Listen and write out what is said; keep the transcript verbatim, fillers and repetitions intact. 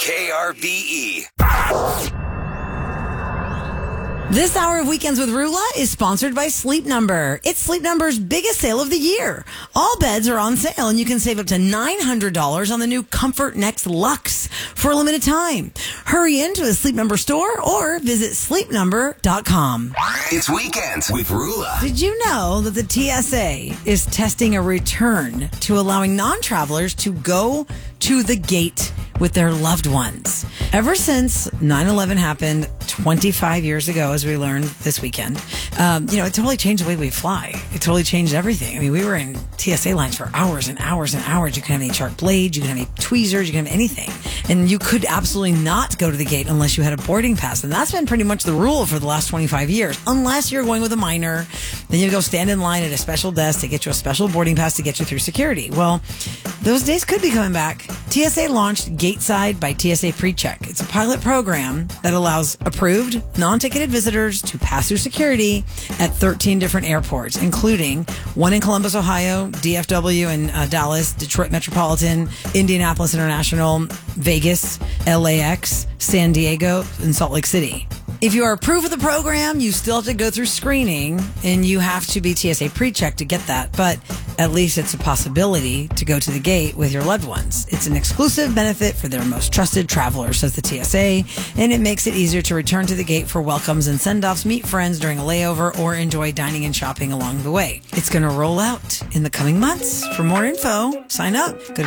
K R B E. This hour of Weekends with Rula is sponsored by Sleep Number. It's Sleep Number's biggest sale of the year. All beds are on sale, and you can save up to nine hundred dollars on the new Comfort Next Luxe for a limited time. Hurry into a Sleep Number store or visit sleep number dot com. It's Weekends with Rula. Did you know that the T S A is testing a return to allowing non-travelers to go to the gate with their loved ones? Ever since nine eleven happened twenty-five years ago, as we learned this weekend, um, you know, it totally changed the way we fly. It totally changed everything. I mean, we were in T S A lines for hours and hours and hours. You couldn't have any sharp blades, you couldn't have any tweezers, you couldn't have anything. And you could absolutely not go to the gate unless you had a boarding pass. And that's been pretty much the rule for the last twenty-five years. Unless you're going with a minor, then you go stand in line at a special desk to get you a special boarding pass to get you through security. Well, those days could be coming back. T S A launched Gateside by T S A PreCheck. It's a pilot program that allows approved, non-ticketed visitors to pass through security at thirteen different airports, including one in Columbus, Ohio, D F W in uh, Dallas, Detroit Metropolitan, Indianapolis International, Vegas, L A X, San Diego, and Salt Lake City. If you are approved for the program, you still have to go through screening, and you have to be T S A PreCheck to get that. But at least it's a possibility to go to the gate with your loved ones. It's an exclusive benefit for their most trusted travelers, says the T S A, and it makes it easier to return to the gate for welcomes and send-offs, meet friends during a layover, or enjoy dining and shopping along the way. It's going to roll out in the coming months. For more info, sign up. Go to